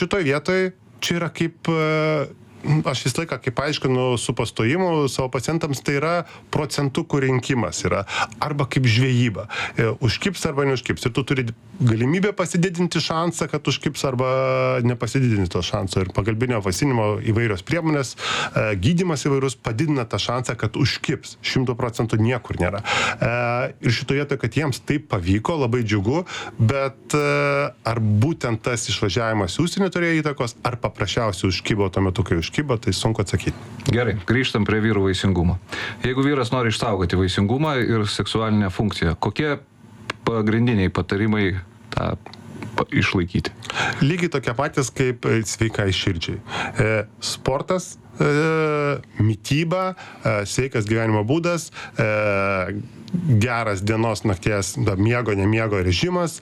šitoj vietoj čia yra kaip, aš visą laiką, kaip aiškinu su pastojimu savo pacientams, tai yra procentukų rinkimas yra, arba kaip žvejyba. Užkips arba neužkips. Ir tu turi galimybę pasididinti šansą, kad užkips arba nepasididinti to šansą. Ir pagalbinio vasinimo įvairios priemonės, gydymas įvairus padidina tą šansą, kad užkips. 100% niekur nėra. Ir šitoje vietoje, kad jiems taip pavyko, labai džiugu, bet ar būtent tas išvažiavimas į užsienį turėjo įtakos, ar paprasčiausiai užkibo tuo metu, kai užkibo, tai sunku atsakyti. Gerai, grįžtam prie vyrų vaisingumo. Jeigu vyras nori išsaugoti vaisingumą ir seksualinę funkciją, kokie pagrindiniai patarimai tą išlaikyti? Lygiai tokie patys kaip sveikai širdžiai. Sportas, mityba, sveikas gyvenimo būdas, geras dienos nakties miego, nemiego režimas,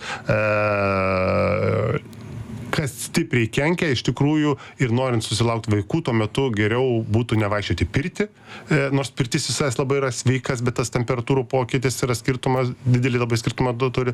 kas stipriai kenkia, iš tikrųjų, ir norint susilaukti vaikų, tuo metu geriau būtų nevaikščioti pirtį, nors pirtis visai labai yra sveikas, bet tas temperatūrų pokytis yra skirtumas, didelį labai skirtumą turi.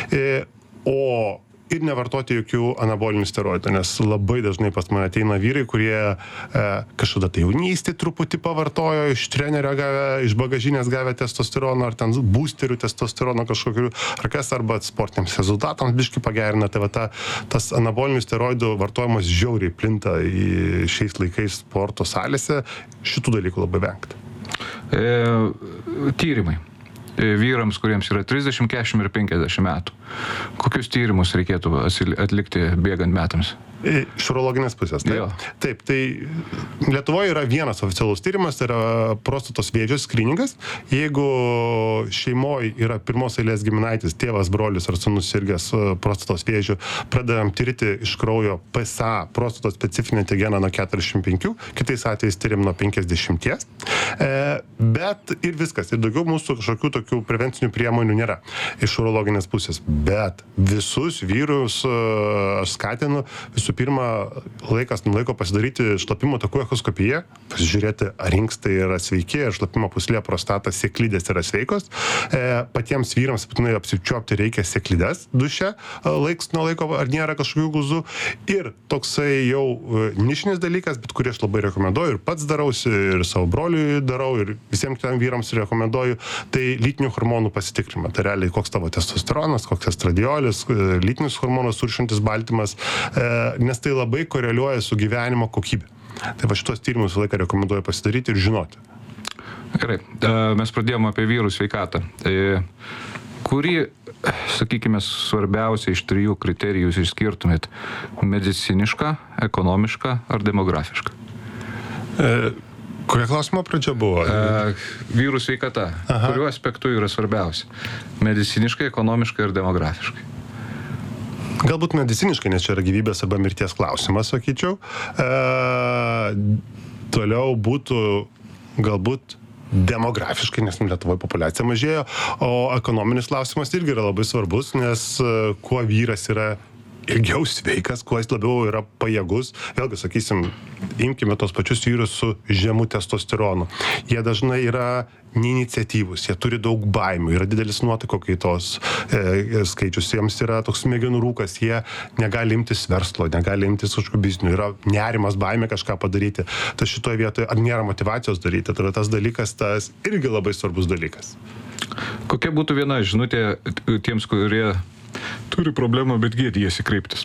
Ir nevartoti jokių anabolinių steroidų, nes labai dažnai pas mane ateina vyrai, kurie kažkada tai jaunystėje truputį pavartojo, iš trenerio gavę, iš bagažinės gavę testosterono, ar ten boosterių testosterono kažkokių, ar kas, arba sportiniams rezultatams biškį pagerina. Tai va tas anabolinių steroidų vartojimas žiauriai plinta šiais laikais sporto salėse, šitų dalykų labai vengti. Tyrimai. Vyrams, kuriems yra 30, 40 ir 50 metų. Kokius tyrimus reikėtų atlikti bėgant metams? Iš urologinės pusės, taip? Jo. Taip, tai Lietuvoje yra vienas oficialus tyrimas, tai yra prostatos vėžio skryningas. Jeigu šeimoje yra pirmos eilės giminaitis, tėvas, brolis ar sūnus sirgęs prostatos vėžiu, pradedam tirti iš kraujo PSA, prostatos specifinį antigeną nuo 45, kitais atvejais tyrim nuo 50. Bet ir viskas, ir daugiau mūsų kažkokių tokių prevencinių priemonių nėra iš urologinės pusės. Bet visus vyrus aš skatinu visų pirma laikas nuo laiko pasidaryti šlapimo takų echoskopiją, pasižiūrėti, ar inkstai yra sveiki, ar šlapimo pūslė, prostata, sėklidės yra sveikos. Patiems vyrams būtinai apsičiuopti reikia sėklides duše laiks nuo laiko, ar nėra kažkokių guzų. Ir toksai jau nišinis dalykas, bet kurį aš labai rekomenduoju ir pats darausi, ir savo broliui darau, ir visiems kitiems vyrams rekomenduoju, tai lytinių hormonų pasitikrinimą. Tai realiai koks tavo testosteronas, koks estradiolis, lytinis hormonas suršantis baltymas, nes tai labai koreliuoja su gyvenimo kokybė. Tai va šitos tyrimus visą laiką rekomenduoju pasidaryti ir žinoti. Gerai, mes pradėjome apie vyrų sveikatą. Kurį, sakykime, svarbiausia iš 3 kriterijų išskirtumėt? Medicinišką, ekonomišką ar demografišką? Kokia klausimo pradžia buvo? Vyrų sveikata. Kuriuo aspektu yra svarbiausia? Mediciniškai, ekonomiškai ir demografiškai? Galbūt mediciniškai, nes čia yra gyvybės arba mirties klausimas, sakyčiau. Toliau būtų galbūt demografiškai, nes Lietuvoje populiacija mažėjo, o ekonominis klausimas irgi yra labai svarbus, nes kuo vyras yra ilgiau sveikas, kuo jis labiau yra pajėgus. Vėlgi, sakysim, imkime tos pačius vyrus su žemu testosteronu. Jie dažnai yra neiniciatyvūs, jie turi daug baimių, yra didelis nuotaiko kaitos skaičius, jiems yra toks smegenų rūkas, jie negali imtis verslo, negali imtis kažkokių biznių, yra nerimas, baimė kažką padaryti. Tai šitoje vietoje, ar nėra motyvacijos daryti, tai tas dalykas, tas irgi labai svarbus dalykas. Kokia būtų viena žinutė tiems, kurie turi problemą, bet gėdijasi kreiptis?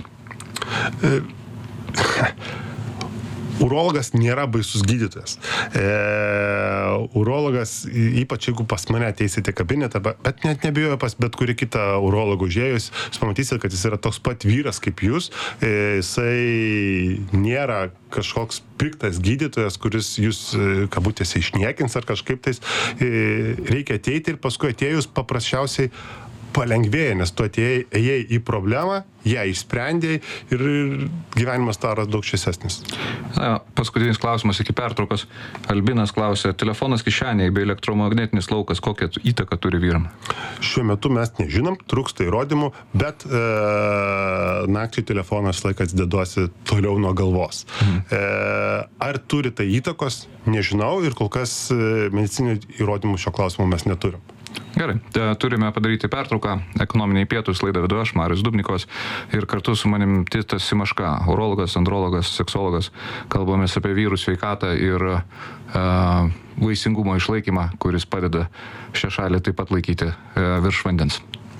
Urologas nėra baisus gydytojas. Urologas, ypač jeigu pas mane ateisite kabinetą, bet net nebijoju pas bet kurį kitą urologą užėjus, jūs pamatysite, kad jis yra toks pat vyras kaip jūs. Jisai nėra kažkoks piktas gydytojas, kuris jūs kabutėse išniekins ar kažkaip tais. Reikia ateiti ir paskui atėjus paprasčiausiai palengvėja, nes tu atėjai į problemą, ją išsprendėjai ir gyvenimas taras daug šviesesnis. Paskutinis klausimas iki pertraukos. Albinas klausė, telefonas kišenėje bei elektromagnetinis laukas, kokią įtaką turi vyram? Šiuo metu mes nežinom, trūksta įrodymų, bet nakčiai telefonas laikas deduosi toliau nuo galvos. Ar turi tai įtakos? Nežinau ir kol kas medicininių įrodymų šio klausimu mes neturim. Gerai, turime padaryti pertrauką. Ekonominiai pietūs, laidą vedu aš, Marius Dubnikovas, ir kartu su manim Titas Simaška, urologas, andrologas, seksologas. Kalbamės apie vyrų sveikatą ir vaisingumo išlaikymą, kuris padeda šią šalį taip pat laikyti virš vandens.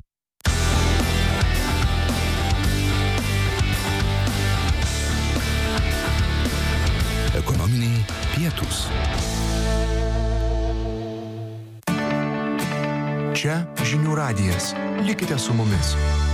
Ekonominiai pietūs. Čia Žinių radijas. Likite su mumis.